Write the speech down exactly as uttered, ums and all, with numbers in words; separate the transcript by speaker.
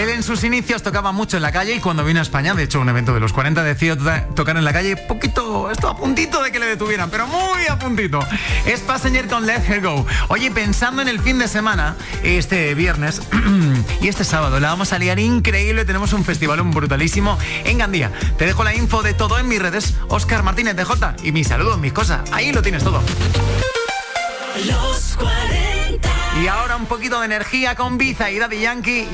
Speaker 1: Él en sus inicios tocaba mucho en la calle y cuando vino a España, de hecho un evento de los cuarenta, decidió to- tocar en la calle poquito, esto a puntito de que le detuvieran, pero muy a puntito. Es Passenger con Let Her Go. Oye, pensando en el fin de semana, este viernes y este sábado la vamos a liar increíble, tenemos un festivalón brutalísimo en Gandía. Te dejo la info de todo en mis redes, Óscar Martínez D J, y mis saludos, mis cosas, ahí lo tienes todo.
Speaker 2: Los cuarenta.
Speaker 1: Y ahora un poquito de energía con Biza y Daddy Yankee.